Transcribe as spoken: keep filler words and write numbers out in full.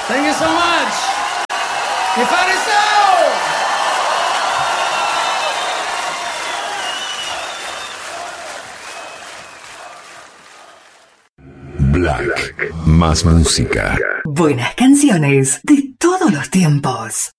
Thank you so much. ¡Que pareció! Black. Más música. Buenas canciones de todos los tiempos.